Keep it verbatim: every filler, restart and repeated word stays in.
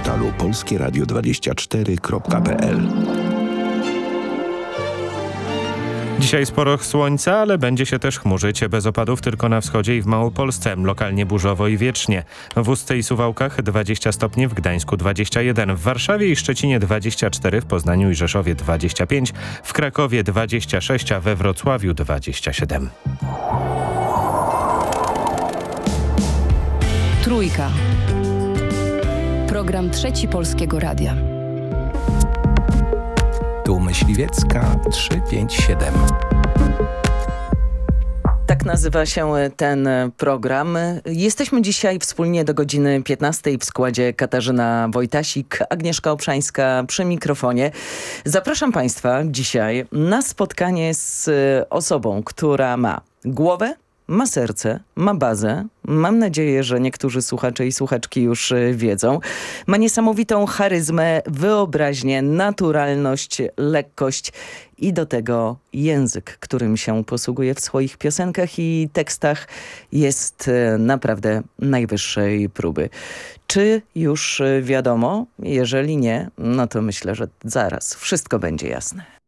portalu polskie radio dwadzieścia cztery kropka p l. Dzisiaj sporo słońca, ale będzie się też chmurzyć. Bez opadów tylko na wschodzie i w Małopolsce. Lokalnie burzowo i wiecznie. W Ustce i Suwałkach dwadzieścia stopni, w Gdańsku dwadzieścia jeden, w Warszawie i Szczecinie dwadzieścia cztery, w Poznaniu i Rzeszowie dwadzieścia pięć, w Krakowie dwadzieścia sześć, a we Wrocławiu dwadzieścia siedem. Trójka. Program Trzeci Polskiego Radia. Tu Myśliwiecka trzysta pięćdziesiąt siedem. Tak nazywa się ten program. Jesteśmy dzisiaj wspólnie do godziny piętnastej w składzie Katarzyna Wojtasik, Agnieszka Obszańska przy mikrofonie. Zapraszam Państwa dzisiaj na spotkanie z osobą, która ma głowę, ma serce, ma bazę. Mam nadzieję, że niektórzy słuchacze i słuchaczki już wiedzą. Ma niesamowitą charyzmę, wyobraźnię, naturalność, lekkość i do tego język, którym się posługuje w swoich piosenkach i tekstach, jest naprawdę najwyższej próby. Czy już wiadomo? Jeżeli nie, no to myślę, że zaraz wszystko będzie jasne.